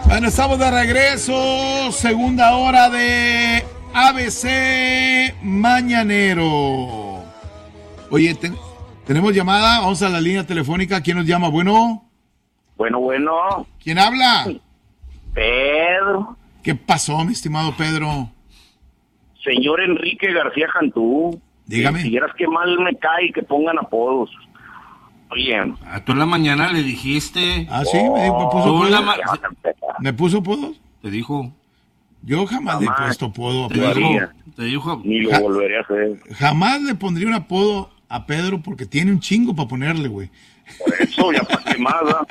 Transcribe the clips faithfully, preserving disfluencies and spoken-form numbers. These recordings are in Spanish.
Bueno, estamos de regreso, segunda hora de A B C Mañanero. Oye, ten, tenemos llamada, vamos a la línea telefónica. ¿Quién nos llama? Bueno. Bueno, bueno. ¿Quién habla? Pedro. ¿Qué pasó, mi estimado Pedro? Señor Enrique García Cantú. Dígame. Si quieras que mal me cae, que pongan apodos. Oye. A tú en la mañana le dijiste. Ah, sí, me, me puso oh, apodos. ma- ¿Me puso apodos? Te dijo. Yo jamás, Jamás. le he puesto apodo a Te Pedro. dijo. Te dijo. Ni lo Ja- volveré a hacer. Jamás le pondría un apodo a Pedro porque tiene un chingo para ponerle, güey. Por eso, ya para qué más, ¿verdad?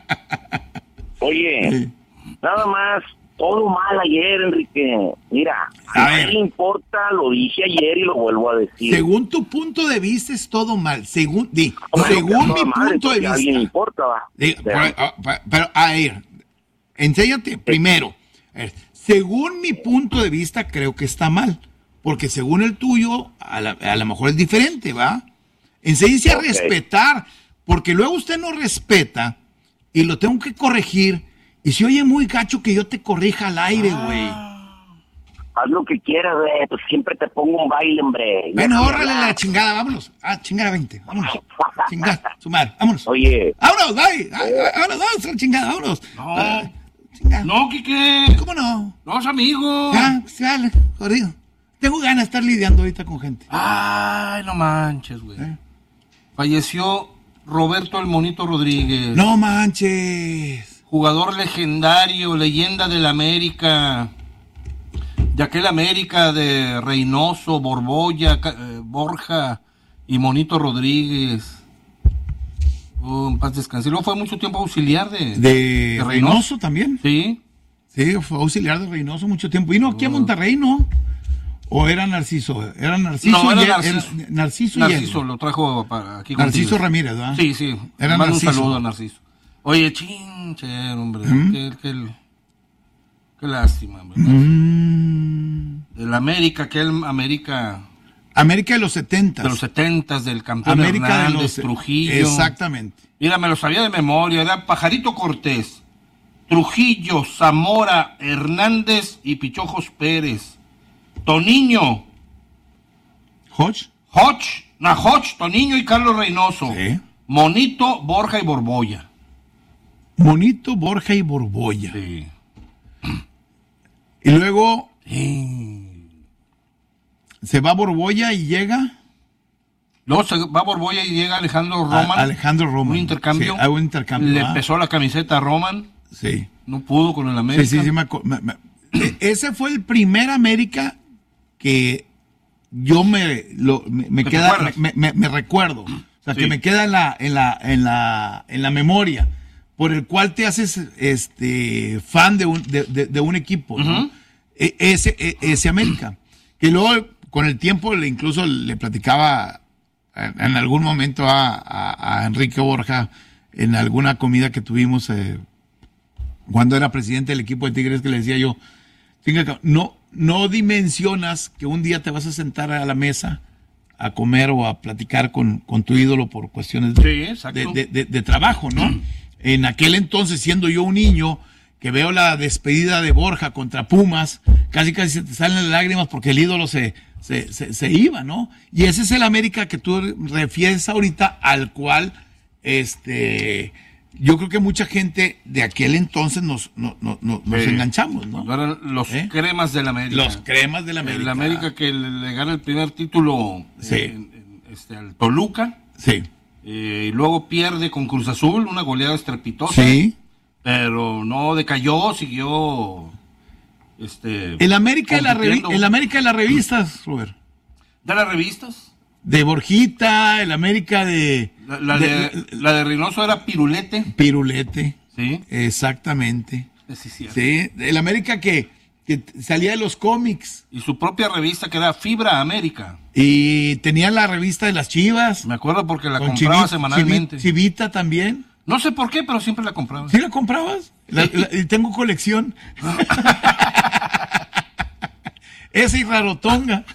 Oye, Sí. nada más, todo mal ayer, Enrique. Mira, A a ver. mí le importa, lo dije ayer y lo vuelvo a decir. Según tu punto de vista es todo mal. Según, di, Bueno, según que a mi toda madre, punto de porque a alguien le vista. importa, va. Di, O sea, por- ah, pa- pero, a ver, enséñate primero. A ver, según mi punto de vista, creo que está mal. Porque según el tuyo, a, la- a lo mejor es diferente, ¿va? Enséñese a Ok. respetar. Porque luego usted no respeta y lo tengo que corregir. Y si oye muy gacho que yo te corrija al aire, güey. haz lo que quieras, güey, pues siempre te pongo un baile, hombre. Bueno, Déjame órale hablar. la chingada, vámonos. Ah, chingada veinte, vámonos. Chingada, su madre, vámonos. Oye, Vámonos, bye. Ah, ah, Vámonos, vámonos, a la chingada, vámonos. No. Ah, chingada. No, Quique. ¿Cómo no? No, es amigo. Ya, pues, vale, jodido. Tengo ganas de estar lidiando ahorita con gente. Ay, no manches, güey. ¿Eh? Falleció Roberto el Monito Rodríguez. No manches. Jugador legendario, leyenda del América. De aquel América de Reynoso, Borbolla, Ca- eh, Borja y Monito Rodríguez. Oh, en paz descanse. Luego fue mucho tiempo auxiliar de, De Reynoso también. Sí. Sí, fue auxiliar de Reynoso mucho tiempo. Vino aquí a Monterrey, ¿no? ¿O era Narciso? Era Narciso. No, era y- Narciso. era Narciso y Narciso él. lo trajo para aquí Narciso contigo. Ramírez, ¿verdad? Sí, sí. Era Mando Narciso. un saludo a Narciso. Oye, chinche, hombre. ¿Mm? Qué, qué- qué lástima, hombre. Mm. Del América, aquel América América de los setentas. de los setentas, del campeón América de Hernández, los Trujillo. Exactamente. Mira, me lo sabía de memoria. Era Pajarito Cortés, Trujillo, Zamora, Hernández y Pichojos Pérez. Toniño, Hodge. Hodge, Nahoch, Toniño y Carlos Reynoso. Sí. Monito, Borja y Borbolla. Monito, Borja y Borbolla. Sí. Y luego Sí. se va Borbolla y llega Luego se va Borbolla y llega Alejandro a- Roman. Alejandro Roman. Un intercambio. Sí, ah, un intercambio. Le ah. pesó la camiseta a Roman. Sí. No pudo con el América. Sí, sí, sí. Me, acu- me- me- e- ese fue el primer América que yo me, lo, me, me ¿Que te queda, acuerdas? me, me- me recuerdo. O sea, Sí. que me queda en la, en la, en la, en la memoria, por el cual te haces este fan de un, de, de- de un equipo, ¿no? Ujú. E- ese, e- ese América. Que luego, con el tiempo, le incluso le platicaba en, en algún momento a, a- a Enrique Borja, en alguna comida que tuvimos, eh, cuando era presidente del equipo de Tigres, que le decía yo, "Chinga, no, no dimensionas que un día te vas a sentar a la mesa a comer o a platicar con, con tu ídolo por cuestiones de, Sí, exacto. de, de- de- de trabajo, ¿no? En aquel entonces, siendo yo un niño, que veo la despedida de Borja contra Pumas, casi casi se te salen las lágrimas porque el ídolo se, se, se, se iba, ¿no? Y ese es el América que tú refieres ahorita, al cual este yo creo que mucha gente de aquel entonces nos, no- no- no- nos Sí. enganchamos, ¿no? Eran los ¿Eh? cremas del América. Los cremas del América. El América que le, le gana el primer título Sí. en- en- este, al Toluca. Sí. eh, y luego pierde con Cruz Azul, una goleada estrepitosa. Sí. Pero no decayó, siguió. Este, El América de la revi- compitiendo. el América de las revistas, Robert. ¿De las revistas? De Borjita, el América de, La, la de, la de Reynoso era Pirulete. Pirulete. Sí. Exactamente. Sí, sí. Sí, el América que, que salía de los cómics Y su propia revista que era Fibra América. y tenía la revista de las Chivas. Me acuerdo porque la con compraba Chivi- semanalmente. Chivi- Chivita también. No sé por qué, pero siempre la compraba. ¿Sí la comprabas? La- la- y tengo colección. Esa y Rarotonga.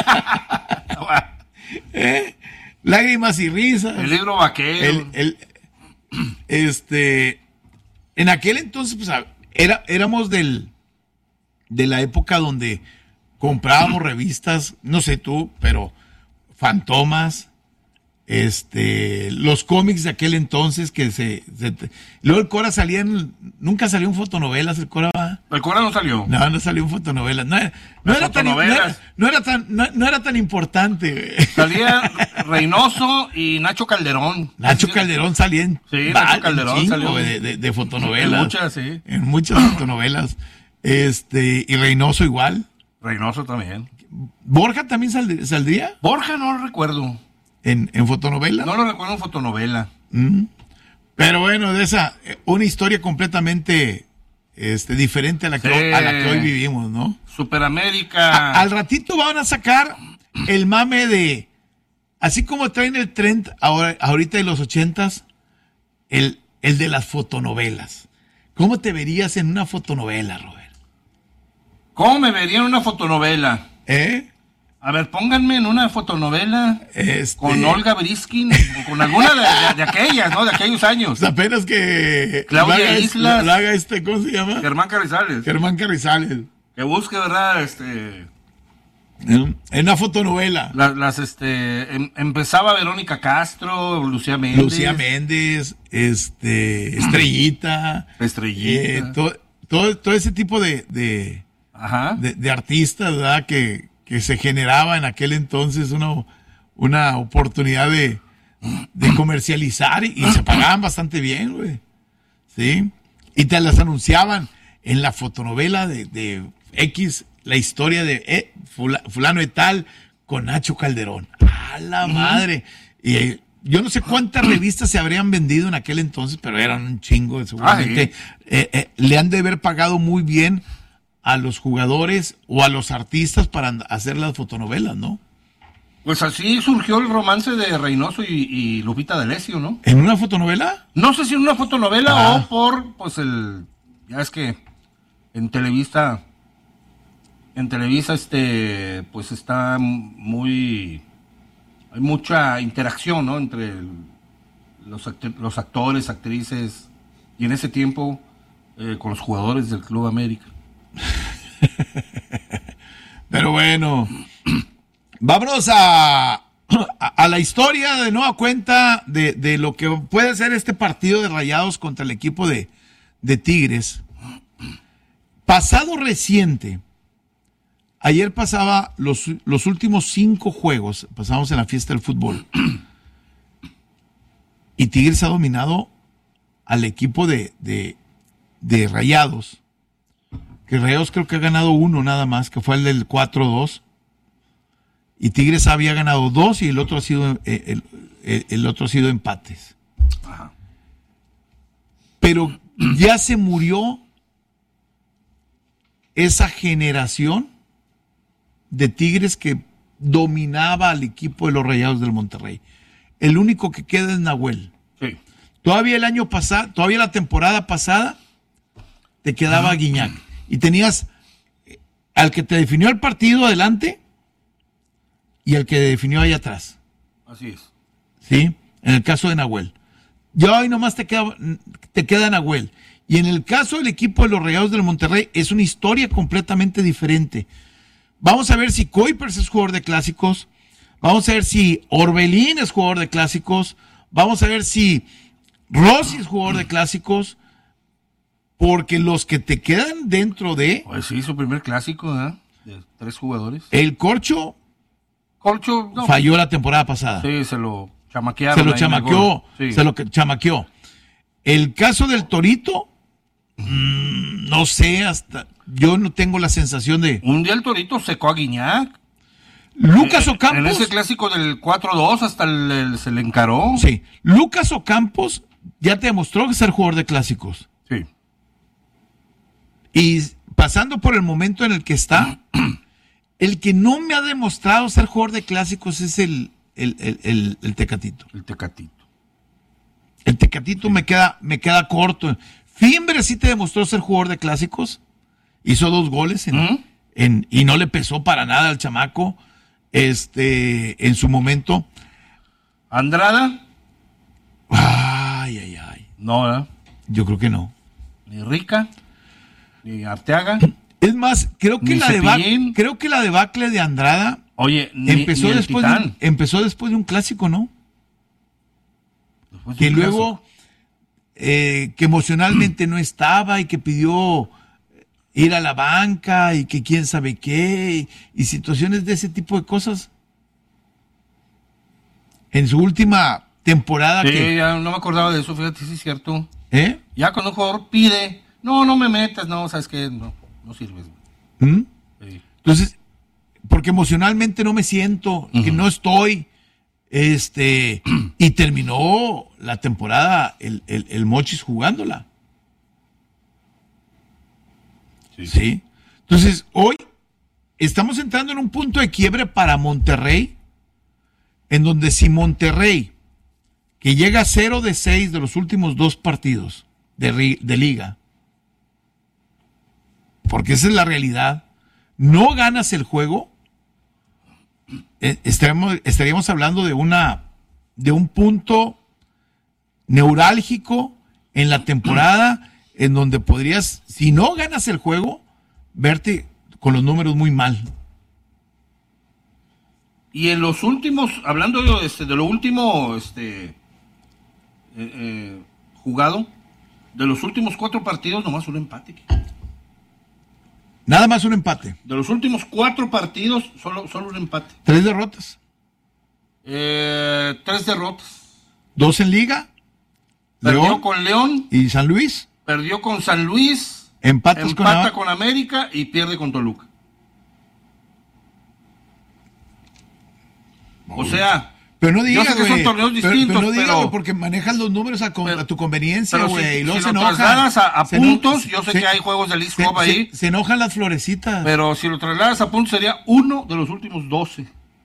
¿Eh? Lágrimas y risas. El libro vaquero. El- el- este, en aquel entonces, pues, a- Era, éramos del, de la época donde comprábamos revistas, no sé tú, pero Fantomas, este, los cómics de aquel entonces que se, se luego el Cora salía en, nunca salió en fotonovelas, el Cora va. El Cora no salió. No, no salió en fotonovelas. No, era, no, era, tan, no, era, no era tan, no, no era tan importante. Salía Reynoso y Nacho Calderón. Nacho Calderón salía en, sí, Nacho Calderón salió de, de, de fotonovelas. En muchas, sí. En muchas fotonovelas. Este, y Reynoso igual. Reynoso también. ¿Borja también sald, saldría? Borja no lo recuerdo. ¿En, en fotonovela? No lo recuerdo en fotonovela. Mm. Pero bueno, de esa, una historia completamente este, diferente a la, que, sí. a la que hoy vivimos, ¿no? Superamérica. A, al ratito van a sacar el mame de, así como traen el trend ahora, ahorita de los ochentas, el, el de las fotonovelas. ¿Cómo te verías en una fotonovela, Robert? ¿Cómo me vería en una fotonovela? ¿Eh? A ver, pónganme en una fotonovela este... con Olga Briskin, o con alguna de, de, de aquellas, ¿no? De aquellos años. Pues apenas que... Claudia haga, Islas. La haga este, ¿cómo se llama? Germán Carrizales. Germán Carrizales. Que busque, ¿verdad? Este... En una fotonovela. Las, las este... Em, empezaba Verónica Castro, Lucía Méndez. Lucía Méndez, este... Estrellita. Estrellita. Eh, todo, todo, todo ese tipo de... de, Ajá. de, de artistas, ¿verdad? Que... que se generaba en aquel entonces una, una oportunidad de, de comercializar y, y se pagaban bastante bien, güey. ¿Sí? Y te las anunciaban en la fotonovela de, de X, la historia de eh, fula, fulano de tal con Nacho Calderón. ¡A la madre! Y eh, yo no sé cuántas revistas se habrían vendido en aquel entonces, pero eran un chingo, seguramente. Ay. Eh, eh, le han de haber pagado muy bien a los jugadores o a los artistas para hacer las fotonovelas, ¿no? Pues así surgió el romance de Reynoso y, y Lupita D'Alessio, ¿no? ¿En una fotonovela? No sé si en una fotonovela ah. o por, pues el, ya es que en Televisa, en Televisa este, pues está muy, hay mucha interacción, ¿no? Entre el, los, act- los actores, actrices, y en ese tiempo eh, con los jugadores del Club América. Pero bueno, vámonos a, a, a la historia de nueva cuenta de, de lo que puede ser este partido de Rayados contra el equipo de, de Tigres. Pasado reciente, ayer pasaba los, los últimos cinco juegos, pasamos en la fiesta del fútbol, y Tigres ha dominado al equipo de, de, de Rayados. Que Rayados creo que ha ganado uno nada más, que fue el del cuatro dos. Y Tigres había ganado dos y el otro ha sido, el, el, el otro ha sido empates. Ajá. Pero ya se murió esa generación de Tigres que dominaba al equipo de los Rayados del Monterrey. El único que queda es Nahuel. Sí. Todavía el año pasado, todavía la temporada pasada, te quedaba Guiñac. Y tenías al que te definió el partido adelante y al que definió ahí atrás. Así es. ¿Sí? En el caso de Nahuel. Ya hoy nomás te queda, te queda Nahuel. Y en el caso del equipo de los Rayados del Monterrey es una historia completamente diferente. Vamos a ver si Kuipers es jugador de clásicos. Vamos a ver si Orbelín es jugador de clásicos. Vamos a ver si Rossi es jugador de clásicos. Porque los que te quedan dentro de... Pues sí, su primer clásico, ¿eh? De tres jugadores. El Corcho... Corcho... No, falló la temporada pasada. Sí, se lo chamaquearon. Se lo chamaqueó. Sí. Se lo chamaqueó. El caso del Torito... Mmm, no sé, hasta... Yo no tengo la sensación de... Un día el Torito secó a Guiñac. Lucas eh, Ocampos... En ese clásico del cuatro dos hasta el, el, se le encaró. Sí. Lucas Ocampos ya te demostró que es el jugador de clásicos. Sí. Y pasando por el momento en el que está, el que no me ha demostrado ser jugador de clásicos es el, el, el, el, el Tecatito. El Tecatito. El Tecatito sí. me queda, me queda corto. Fimbre sí te demostró ser jugador de clásicos. Hizo dos goles en, ¿Mm? en, y no le pesó para nada al chamaco este, en su momento. ¿Andrada? Ay, ay, ay. No, ¿verdad? Yo creo que no. ¿Ni Rica? Ni Arteaga. Es más, creo que, Ni la, debacle, Cepillín. creo que la debacle de Andrada Oye, ni, empezó, ni el después de un, Titán. empezó después de un clásico, ¿no? Después de Que un luego, eh, que emocionalmente no estaba y que pidió ir a la banca y que quién sabe qué, y, y situaciones de ese tipo de cosas. En su última temporada Sí, que... ya no me acordaba de eso, fíjate, sí es cierto. ¿Eh? Ya cuando un jugador pide, no, no me metas, no, sabes qué, no, no sirves. ¿Mm? Sí. Entonces, porque emocionalmente no me siento, uh-huh. que no estoy, este, y terminó la temporada el, el, el Mochis jugándola. Sí. ¿Sí? Entonces, hoy estamos entrando en un punto de quiebre para Monterrey, en donde si Monterrey, que llega a cero de seis de los últimos dos partidos de, de liga, porque esa es la realidad, no ganas el juego, eh, estaríamos, estaríamos hablando de una de un punto neurálgico en la temporada en donde podrías, si no ganas el juego, verte con los números muy mal. Y en los últimos, hablando de, este, de lo último este, eh, eh, jugado, de los últimos cuatro partidos, nomás un empate. Nada más un empate. De los últimos cuatro partidos, solo, solo un empate. Tres derrotas. Eh, tres derrotas. Dos en Liga. Perdió León con León. Y San Luis. Perdió con San Luis. Empatas empata con, con América y pierde con Toluca. O sea, pero no digas, yo sé que son torneos distintos, pero, pero no digas, pero, porque manejas los números a, con, pero, a tu conveniencia, güey. Si, y luego si se lo enojan. trasladas a, a se puntos, eno- yo sé se, que hay juegos de League Cup se, ahí. Se, se enojan las florecitas. Pero si lo trasladas a puntos sería uno de los últimos doce.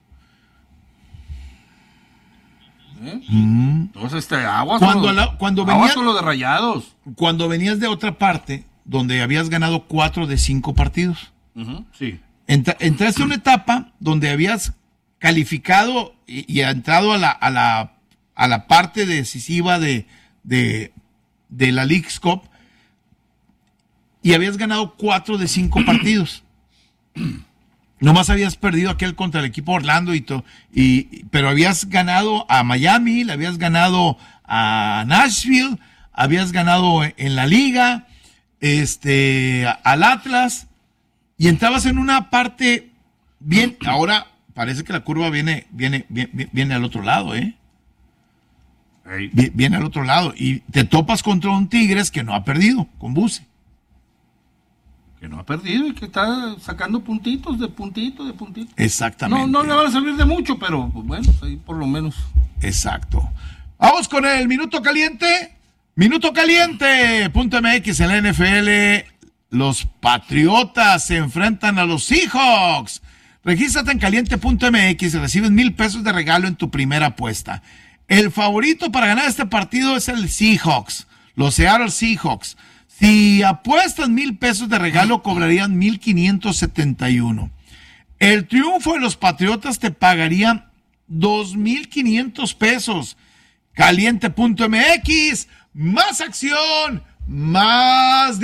¿Eh? Mm. Entonces, este, aguas Cuando, con lo, la, cuando, aguas venías, con lo de Rayados. cuando venías de otra parte, donde habías ganado cuatro de cinco partidos. Uh-huh, sí. Entra, entraste a una etapa donde habías calificado y, y entrado a la, a la, a la parte decisiva de, de, de la Leagues Cup y habías ganado cuatro de cinco partidos. Nomás habías perdido aquel contra el equipo Orlando y, to, y pero habías ganado a Miami, le habías ganado a Nashville, habías ganado en la liga, este, al Atlas, y entrabas en una parte bien. Ahora parece que la curva viene, viene, viene, viene al otro lado, ¿eh? Hey. Viene al otro lado y te topas contra un Tigres que no ha perdido con Buse. Que no ha perdido y que está sacando puntitos de puntito de puntito. Exactamente. No, no le van a servir de mucho, pero pues, bueno, ahí por lo menos. Exacto. Vamos con el minuto caliente. Minuto caliente. Punto M X en la N F L. Los Patriotas se enfrentan a los Seahawks. Regístrate en caliente punto M X y recibes mil pesos de regalo en tu primera apuesta. El favorito para ganar este partido es el Seahawks, los Seattle Seahawks. Si apuestas mil pesos de regalo, cobrarían mil quinientos setenta y uno. El triunfo de los Patriotas te pagarían dos mil quinientos pesos. caliente punto M X, más acción, más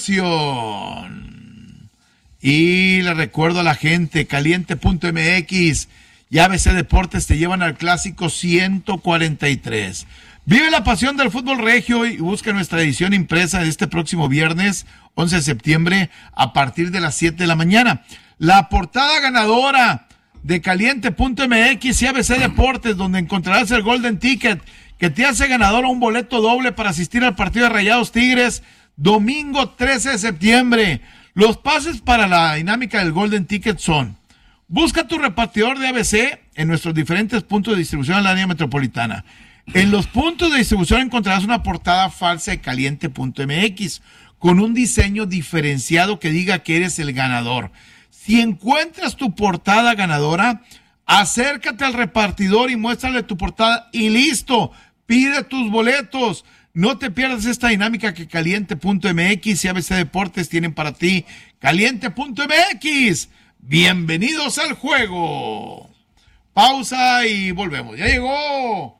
diversión. Y le recuerdo a la gente, caliente punto M X y A B C Deportes te llevan al clásico ciento cuarenta y tres. Vive la pasión del fútbol regio y busca nuestra edición impresa de este próximo viernes, once de septiembre, a partir de las siete de la mañana. La portada ganadora de caliente punto M X y A B C Deportes, donde encontrarás el Golden Ticket, que te hace ganador a un boleto doble para asistir al partido de Rayados Tigres, domingo trece de septiembre. Los pases para la dinámica del Golden Ticket son: busca tu repartidor de A B C en nuestros diferentes puntos de distribución en la área metropolitana. En los puntos de distribución encontrarás una portada falsa de caliente punto M X con un diseño diferenciado que diga que eres el ganador. Si encuentras tu portada ganadora, acércate al repartidor y muéstrale tu portada y listo, pide tus boletos. No te pierdas esta dinámica que caliente punto M X y A B C Deportes tienen para ti. caliente punto M X, bienvenidos al juego. Pausa y volvemos. ¡Ya llegó!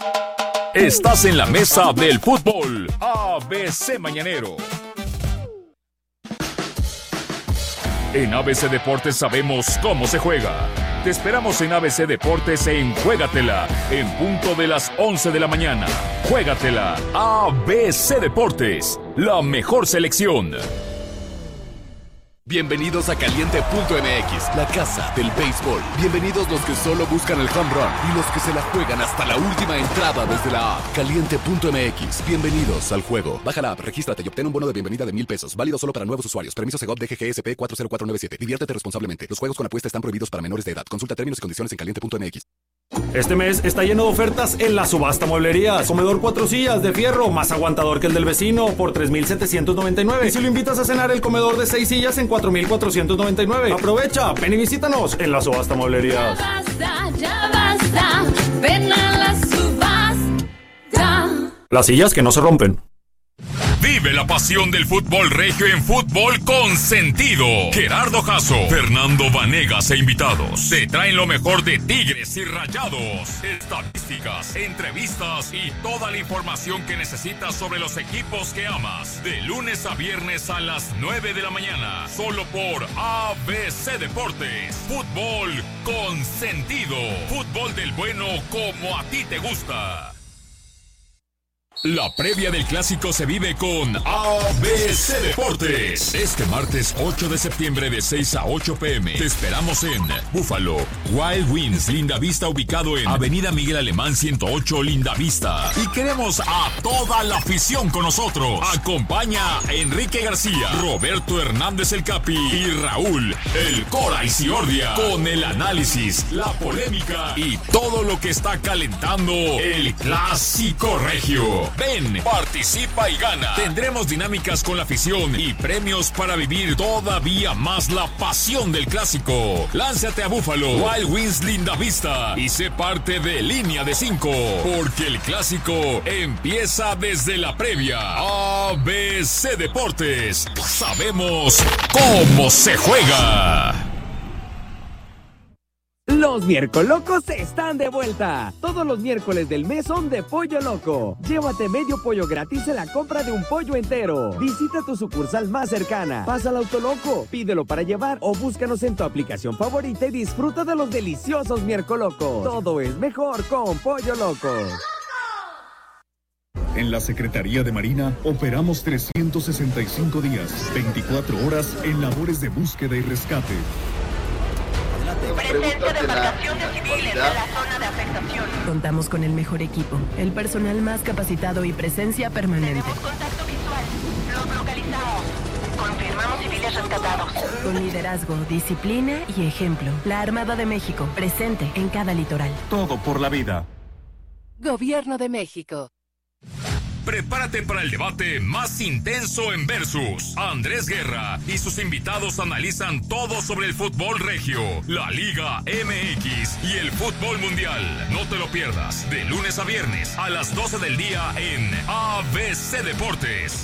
Estás en la mesa del fútbol. A B C Mañanero. En A B C Deportes sabemos cómo se juega. Te esperamos en A B C Deportes en Juégatela, en punto de las once de la mañana. Juégatela, A B C Deportes, la mejor selección. Bienvenidos a Caliente punto M X, la casa del béisbol. Bienvenidos los que solo buscan el home run y los que se la juegan hasta la última entrada desde la app. Caliente punto M X, bienvenidos al juego. Baja la app, regístrate y obtén un bono de bienvenida de mil pesos. Válido solo para nuevos usuarios. Permiso Segov D G G S P cuatro cero cuatro nueve siete. Diviértete responsablemente. Los juegos con apuesta están prohibidos para menores de edad. Consulta términos y condiciones en Caliente punto M X. Este mes está lleno de ofertas en la subasta mueblerías. Comedor cuatro sillas de fierro, más aguantador que el del vecino, por tres mil setecientos noventa y nueve. Y si lo invitas a cenar, el comedor de seis sillas en cuatro mil cuatrocientos noventa y nueve. Aprovecha, ven y visítanos en la subasta mueblerías. Ya basta, ya basta, ven a la subasta. Las sillas que no se rompen. Vive la pasión del fútbol regio en Fútbol con Sentido. Gerardo Jasso, Fernando Vanegas e invitados te traen lo mejor de Tigres y Rayados, estadísticas, entrevistas y toda la información que necesitas sobre los equipos que amas. De lunes a viernes a las nueve de la mañana, solo por A B C Deportes. Fútbol con Sentido. Fútbol del bueno como a ti te gusta. La previa del clásico se vive con A B C Deportes. Este martes ocho de septiembre de seis a ocho pm. Te esperamos en Búfalo, Wild Wings, Lindavista, ubicado en Avenida Miguel Alemán ciento ocho, Lindavista. Y queremos a toda la afición con nosotros. Acompaña a Enrique García, Roberto Hernández el Capi y Raúl el Cora y Ciordia, con el análisis, la polémica y todo lo que está calentando el clásico regio. Ven, participa y gana. Tendremos dinámicas con la afición y premios para vivir todavía más la pasión del clásico. Lánzate a Búfalo, Wild Wings Lindavista y sé parte de Línea de cinco, porque el clásico empieza desde la previa. A B C Deportes, sabemos cómo se juega. Los Miercolocos están de vuelta. Todos los miércoles del mes son de Pollo Loco. Llévate medio pollo gratis en la compra de un pollo entero. Visita tu sucursal más cercana. Pasa al Autoloco, pídelo para llevar o búscanos en tu aplicación favorita y disfruta de los deliciosos Miercolocos. Todo es mejor con Pollo Loco. En la Secretaría de Marina operamos trescientos sesenta y cinco días, veinticuatro horas en labores de búsqueda y rescate. Presencia de embarcaciones civiles en la zona de afectación. Contamos con el mejor equipo, el personal más capacitado y presencia permanente. Tenemos contacto visual. Los localizamos. Confirmamos civiles rescatados. Con liderazgo, disciplina y ejemplo. La Armada de México, presente en cada litoral. Todo por la vida. Gobierno de México. Prepárate para el debate más intenso en Versus. Andrés Guerra y sus invitados analizan todo sobre el fútbol regio, la Liga M X y el fútbol mundial. No te lo pierdas, de lunes a viernes a las doce del día en A B C Deportes.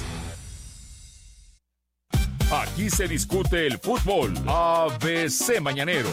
Aquí se discute el fútbol. A B C Mañanero.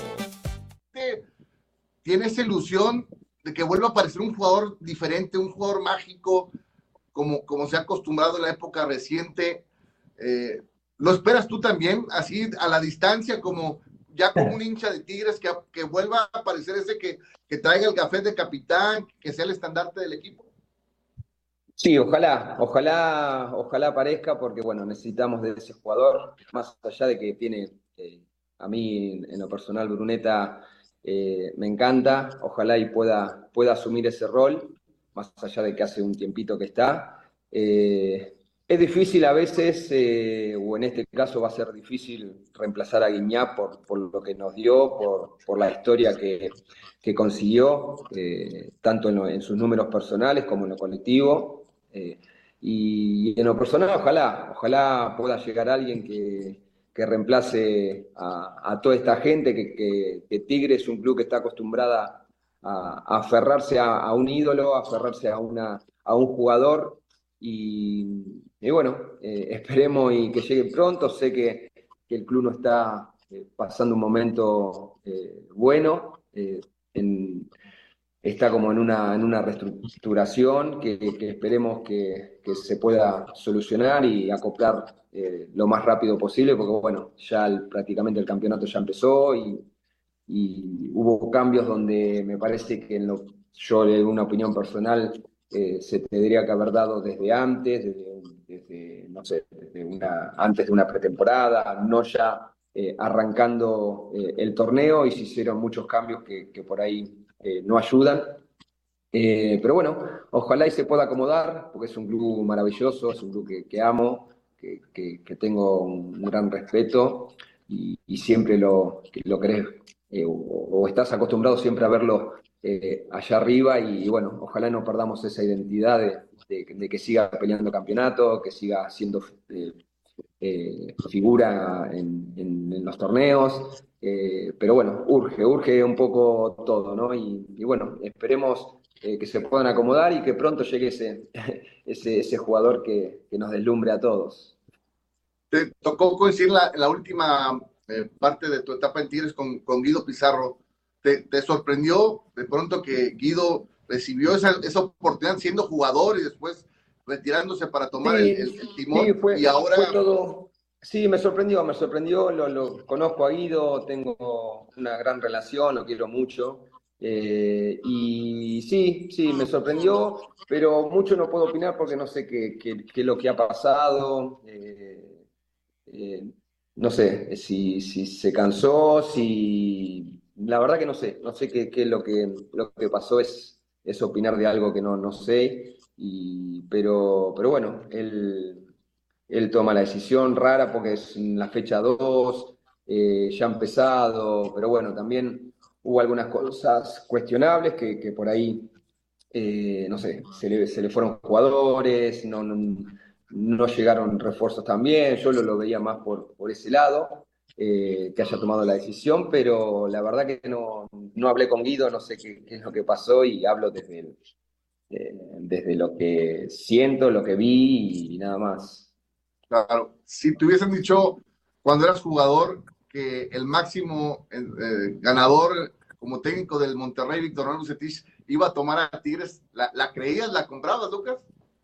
Tiene esa ilusión de que vuelva a aparecer un jugador diferente, un jugador mágico, Como, como se ha acostumbrado en la época reciente. Eh, ¿Lo esperas tú también, así a la distancia, como ya como un hincha de Tigres, que, que vuelva a aparecer ese que, que traiga el gafet de capitán, que sea el estandarte del equipo? Sí, ojalá, ojalá, ojalá aparezca, porque bueno, necesitamos de ese jugador, más allá de que tiene, eh, a mí en lo personal, Bruneta eh, me encanta, ojalá y pueda, pueda asumir ese rol, más allá de que hace un tiempito que está. Eh, es difícil a veces, eh, o en este caso va a ser difícil reemplazar a Guiñá por, por lo que nos dio, por, por la historia que, que consiguió, eh, tanto en, lo, en sus números personales como en lo colectivo. Eh, y, y en lo personal, ojalá, ojalá pueda llegar alguien que, que reemplace a, a toda esta gente, que, que, que Tigre es un club que está acostumbrada a, a aferrarse a, a un ídolo, a aferrarse a, una, a un jugador, y, y bueno, eh, esperemos y que llegue pronto. Sé que, que el club no está eh, pasando un momento eh, bueno, eh, en, está como en una, en una reestructuración que, que esperemos que, que se pueda solucionar y acoplar eh, lo más rápido posible, porque bueno, ya el, prácticamente el campeonato ya empezó y, y hubo cambios donde me parece que en lo, yo de una opinión personal eh, se tendría que haber dado desde antes, desde, desde no sé, desde una, antes de una pretemporada, no ya eh, arrancando eh, el torneo, y se hicieron muchos cambios que, que por ahí eh, no ayudan. Eh, pero bueno, ojalá y se pueda acomodar, porque es un club maravilloso, es un club que, que amo, que, que, que tengo un gran respeto y, y siempre lo, lo querés, eh, o, o estás acostumbrado siempre a verlo eh, allá arriba y, y bueno, ojalá no perdamos esa identidad de, de, de que siga peleando campeonato, que siga siendo eh, eh, figura en, en, en los torneos, eh, pero bueno, urge, urge un poco todo, ¿no? Y, y bueno, esperemos eh, que se puedan acomodar y que pronto llegue ese, ese, ese jugador que, que nos deslumbre a todos. Te tocó coincidir la, la última eh, parte de tu etapa en Tigres con, con Guido Pizarro. ¿Te, ¿Te sorprendió de pronto que Guido recibió esa, esa oportunidad siendo jugador y después retirándose para tomar Sí, el, el, el timón? sí, fue, y ahora... fue todo... Sí, me sorprendió, me sorprendió, lo, lo conozco a Guido, tengo una gran relación, lo quiero mucho. Eh, y sí, sí, me sorprendió, pero mucho no puedo opinar porque no sé qué, qué, qué es lo que ha pasado. Eh, eh, no sé si, si se cansó, si... La verdad que no sé, no sé qué, qué es lo que, lo que pasó, es, es opinar de algo que no, no sé. Y, pero, pero bueno, él, él toma la decisión rara porque es en la fecha dos, eh, ya ha empezado, pero bueno, también hubo algunas cosas cuestionables que, que por ahí, eh, no sé, se le, se le fueron jugadores, no, no, no llegaron refuerzos también, yo lo, lo veía más por, por ese lado, eh, que haya tomado la decisión, pero la verdad que no, no hablé con Guido, no sé qué, qué es lo que pasó y hablo desde el Eh, desde lo que siento, lo que vi y nada más. Claro, si te hubiesen dicho cuando eras jugador que el máximo eh, ganador como técnico del Monterrey, Víctor Manuel Bucetich, iba a tomar a Tigres, ¿la, la creías, la comprabas, Lucas?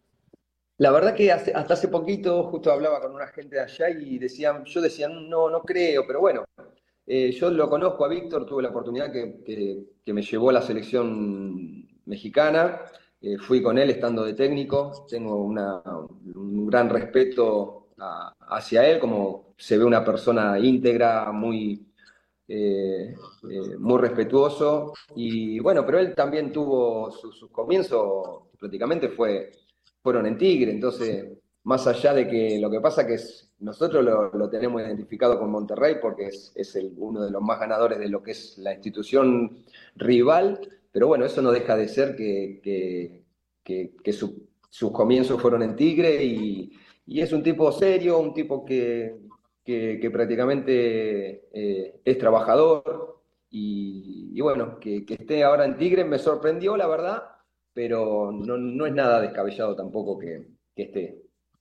La verdad que hace, hasta hace poquito justo hablaba con una gente de allá y decían, yo decía, no, no creo, pero bueno, eh, yo lo conozco a Víctor, tuve la oportunidad que, que, que me llevó a la selección mexicana. Eh, fui con él estando de técnico, tengo una, un gran respeto a, hacia él, como se ve una persona íntegra, muy, eh, eh, muy respetuoso, y bueno, pero él también tuvo sus su comienzos, prácticamente fue, fueron en Tigre, entonces, más allá de que lo que pasa que es, nosotros lo, lo tenemos identificado con Monterrey porque es, es el, uno de los más ganadores de lo que es la institución rival. Pero bueno, eso no deja de ser que, que, que, que su, sus comienzos fueron en Tigre y, y es un tipo serio, un tipo que, que, que prácticamente eh, es trabajador y, y bueno, que, que esté ahora en Tigre me sorprendió, la verdad, pero no, no es nada descabellado tampoco que, que esté.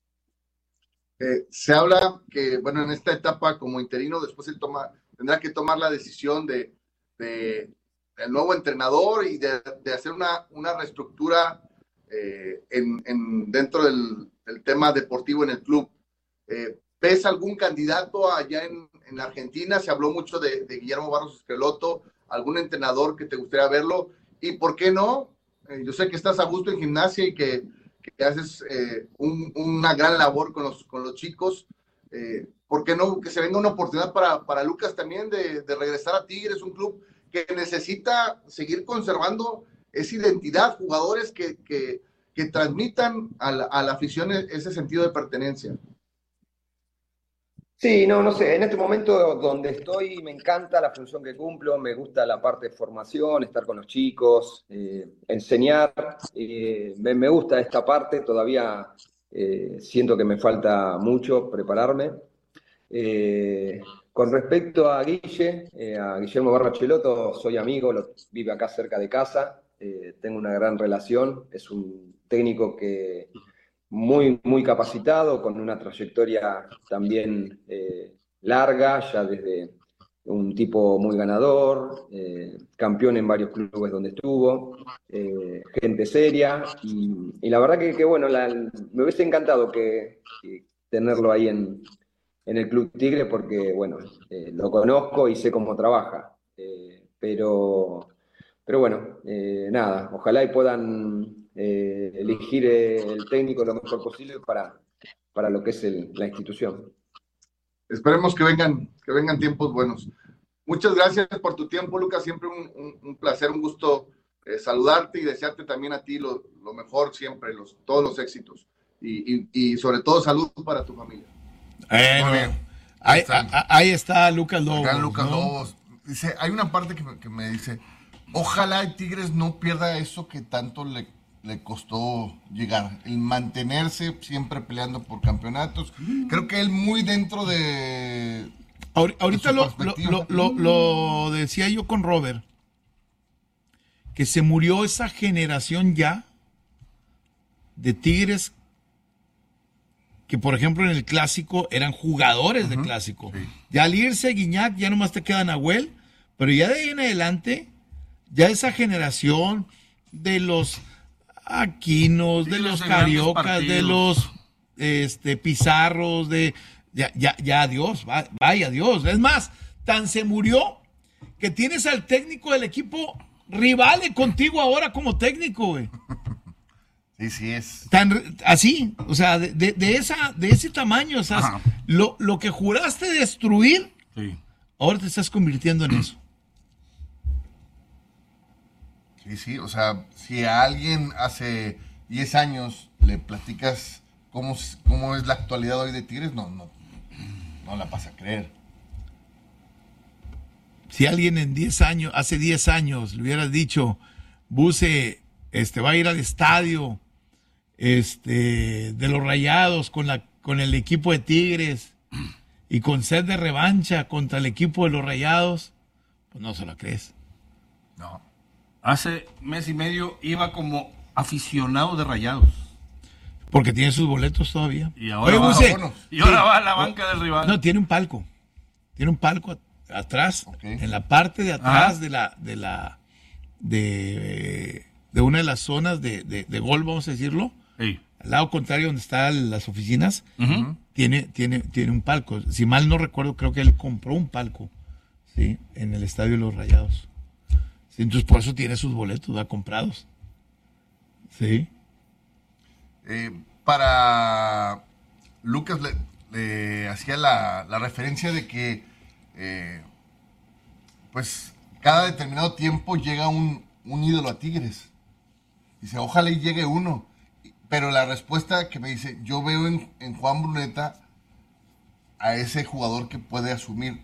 Eh, se habla que, bueno, en esta etapa como interino, después él toma, tendrá que tomar la decisión de... de el nuevo entrenador y de, de hacer una, una reestructura eh, en, en, dentro del, del tema deportivo en el club. Eh, ¿Ves algún candidato allá en, en Argentina? Se habló mucho de, de Guillermo Barros Esqueloto, algún entrenador que te gustaría verlo. ¿Y por qué no? Eh, yo sé que estás a gusto en Gimnasia y que, que haces eh, un, una gran labor con los, con los chicos. Eh, ¿Por qué no que se venga una oportunidad para, para Lucas también de, de regresar a Tigres, un club que necesita seguir conservando esa identidad, jugadores que, que, que transmitan a la, a la afición ese sentido de pertenencia? Sí, no, no sé, en este momento donde estoy me encanta la función que cumplo, me gusta la parte de formación, estar con los chicos, eh, enseñar, eh, me, me gusta esta parte, todavía eh, siento que me falta mucho prepararme. Eh, con respecto a Guille, eh, a Guillermo Barrachelotto, soy amigo, lo, vive acá cerca de casa, eh, tengo una gran relación, es un técnico que muy, muy capacitado, con una trayectoria también eh, larga, ya desde, un tipo muy ganador, eh, campeón en varios clubes donde estuvo, eh, gente seria, y, y la verdad que, que bueno, la, me hubiese encantado que, que tenerlo ahí en, en el Club Tigre, porque bueno, eh, lo conozco y sé cómo trabaja, eh, pero, pero bueno, eh, nada, ojalá y puedan eh, elegir el técnico lo mejor posible para, para lo que es el, la institución. Esperemos que vengan, que vengan tiempos buenos. Muchas gracias por tu tiempo, Lucas. Siempre un, un, un placer, un gusto eh, saludarte y desearte también a ti lo, lo mejor siempre, los, todos los éxitos. Y, y, y sobre todo salud para tu familia. Eh, Muy bien. Ahí, a, ahí está Lucas Lobos. Gran Lucas ¿no? Lobos. Dice, hay una parte que me, que me dice, ojalá el Tigres no pierda eso que tanto le, le costó llegar, el mantenerse siempre peleando por campeonatos. Creo que él muy dentro de... Ahorita lo, lo, lo, lo, lo decía yo con Robert, que se murió esa generación ya de Tigres que, por ejemplo, en el Clásico eran jugadores uh-huh. de Clásico. Sí. Ya al irse Guiñac, ya nomás te queda Nahuel, pero ya de ahí en adelante, ya esa generación de los Aquinos, sí, de los Cariocas, de los este, Pizarros, de... Ya, ya, ya, adiós, vaya, adiós. Es más, tan se murió que tienes al técnico del equipo rival contigo ahora como técnico, güey. Sí, sí es. Tan, así, o sea, de, de, de, esa, de ese tamaño, o sea, lo, lo que juraste destruir, sí. ahora te estás convirtiendo en eso. Sí, sí, o sea, si a alguien hace diez años le platicas cómo, cómo es la actualidad hoy de Tigres, no, no. No la vas a creer. Si alguien en diez años, hace diez años, le hubieras dicho, Buse, este, va a ir al estadio, este, de los Rayados con la, con el equipo de Tigres y con sed de revancha contra el equipo de los Rayados, pues no se lo crees. No. Hace mes y medio iba como aficionado de Rayados. Porque tiene sus boletos todavía. Y ahora, Oye, va, Buse, y ahora sí. va a la banca del rival. No, tiene un palco. Tiene un palco atrás, okay. en la parte de atrás Ajá. de la, de la, de, de una de las zonas de, de, de gol, vamos a decirlo. Sí. Al lado contrario donde están las oficinas, uh-huh. tiene, tiene, tiene un palco. Si mal no recuerdo, creo que él compró un palco, sí, en el Estadio de los Rayados. Sí, entonces por eso tiene sus boletos, ¿va? Comprados. Sí. Eh, para Lucas le, le hacía la, la referencia de que eh, pues cada determinado tiempo llega un, un ídolo a Tigres. Dice, ojalá y llegue uno. Pero la respuesta que me dice, yo veo en, en Juan Bruneta a ese jugador que puede asumir.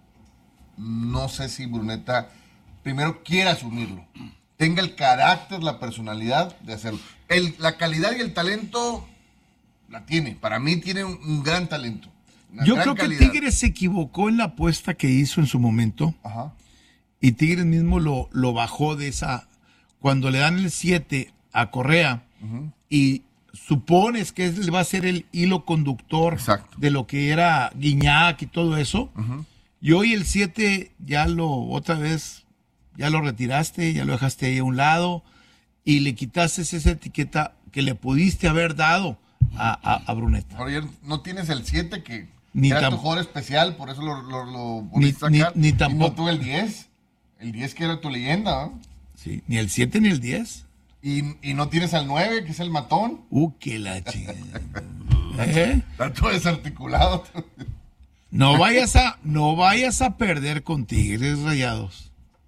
No sé si Bruneta primero quiere asumirlo. Tenga el carácter, la personalidad de hacerlo. El, la calidad y el talento la tiene. Para mí tiene un, un gran talento. Yo creo calidad. que Tigres se equivocó en la apuesta que hizo en su momento. Ajá. Y Tigres mismo lo, lo bajó de esa... Cuando le dan el siete a Correa uh-huh. y supones que él va a ser el hilo conductor Exacto. de lo que era Guiñac y todo eso. Uh-huh. Y hoy el siete ya lo otra vez... Ya lo retiraste, ya lo dejaste ahí a un lado y le quitaste esa etiqueta que le pudiste haber dado a, a, a Bruneta. Ahora ya no tienes el siete que ni era tam- tu jugador especial, por eso lo, lo, lo ni, volviste a sacar. Ni, ni tampoco. Y no tuve el diez. El diez que era tu leyenda, ¿no? Sí, ni el siete ni el diez. Y, y no tienes al nueve, que es el matón. Uh, que la chingada. ¿Eh? Está todo desarticulado. No vayas a, no vayas a perder con Tigres Rayados.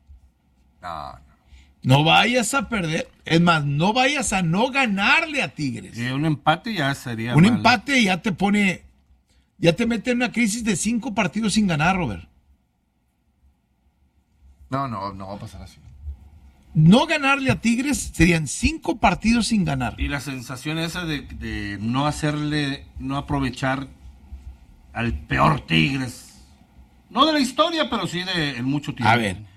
No, no. No vayas a perder. Es más, no vayas a no ganarle a Tigres. Y un empate ya sería Un mal. empate ya te pone... Ya te mete en una crisis de cinco partidos sin ganar, Robert. No, no, no va a pasar así. No ganarle a Tigres serían cinco partidos sin ganar. Y la sensación esa de, de no hacerle, no aprovechar al peor Tigres. No de la historia, pero sí de en mucho tiempo. A ver.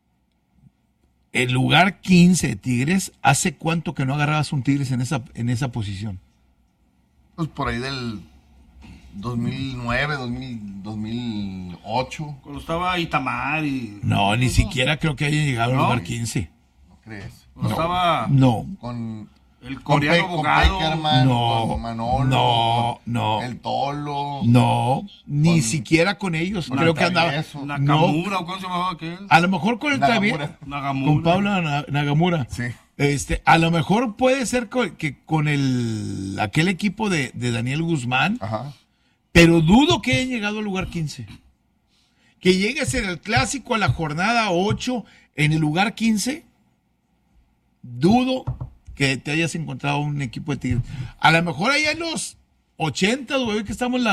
El lugar quince de Tigres, ¿hace cuánto que no agarrabas un Tigres en esa, en esa posición? Pues por ahí del dos mil nueve, dos mil, dos mil ocho. Cuando estaba Itamar y... No, ni siquiera creo que hayan llegado ¿No? al lugar quince. ¿No crees? Cuando No. estaba No. Con el coreano con Pe- abogado. Con Peckerman, No, con Manolo, no, no. el Tolo. No, ni Con- siquiera con ellos. con Creo el que andaba. Travieso. Nakamura, No. ¿o cómo se llamaba aquel? A lo mejor con el Nagamura. Travieso. Nagamura. Con Pablo Na- Nagamura. Sí. Este, a lo mejor puede ser co- que con el aquel equipo de, de Daniel Guzmán, Ajá. pero dudo que hayan llegado al lugar quince. Que llegue a ser el clásico a la jornada ocho en el lugar quince, dudo que te hayas encontrado un equipo de Tigres. A lo mejor allá en los ochenta, güey, que estamos en la